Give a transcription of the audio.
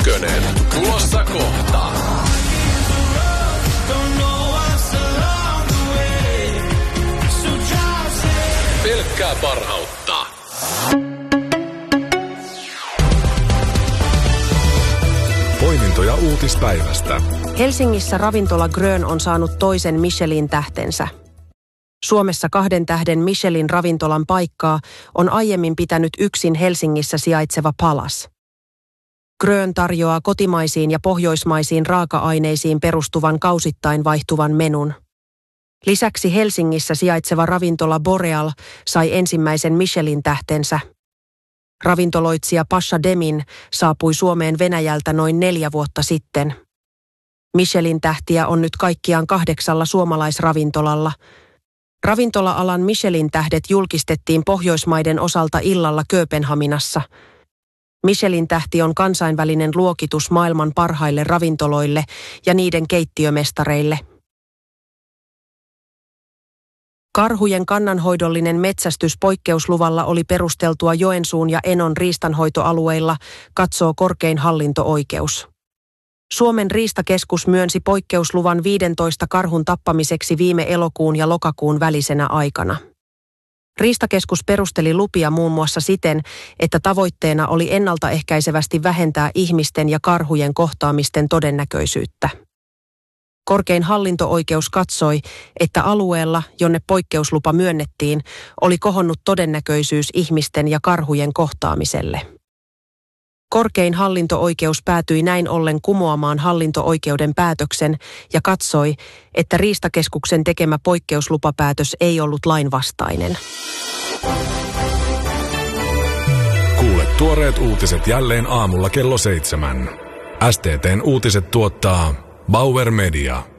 Tulossa kohta. Pelkkää parhautta. Poimintoja uutispäivästä. Helsingissä ravintola Grön on saanut toisen Michelin-tähtensä. Suomessa 2 tähden Michelin ravintolan paikkaa on aiemmin pitänyt yksin Helsingissä sijaitseva Palas. Grön tarjoaa kotimaisiin ja pohjoismaisiin raaka-aineisiin perustuvan kausittain vaihtuvan menun. Lisäksi Helsingissä sijaitseva ravintola Boreal sai ensimmäisen Michelin-tähtensä. Ravintoloitsija Pasha Demin saapui Suomeen Venäjältä noin 4 vuotta sitten. Michelin-tähtiä on nyt kaikkiaan 8 suomalaisravintolalla. Ravintola-alan Michelin-tähdet julkistettiin Pohjoismaiden osalta illalla Kööpenhaminassa. Michelin-tähti on kansainvälinen luokitus maailman parhaille ravintoloille ja niiden keittiömestareille. Karhujen kannanhoidollinen metsästys poikkeusluvalla oli perusteltua Joensuun ja Enon riistanhoitoalueilla, katsoo korkein hallinto-oikeus. Suomen riistakeskus myönsi poikkeusluvan 15 karhun tappamiseksi viime elokuun ja lokakuun välisenä aikana. Riistakeskus perusteli lupia muun muassa siten, että tavoitteena oli ennaltaehkäisevästi vähentää ihmisten ja karhujen kohtaamisten todennäköisyyttä. Korkein hallinto-oikeus katsoi, että alueella, jonne poikkeuslupa myönnettiin, oli kohonnut todennäköisyys ihmisten ja karhujen kohtaamiselle. Korkein hallinto-oikeus päätyi näin ollen kumoamaan hallinto-oikeuden päätöksen ja katsoi, että Riistakeskuksen tekemä poikkeuslupapäätös ei ollut lainvastainen. Kuule tuoreet uutiset jälleen aamulla kello 7. STT:n uutiset tuottaa Bauer Media.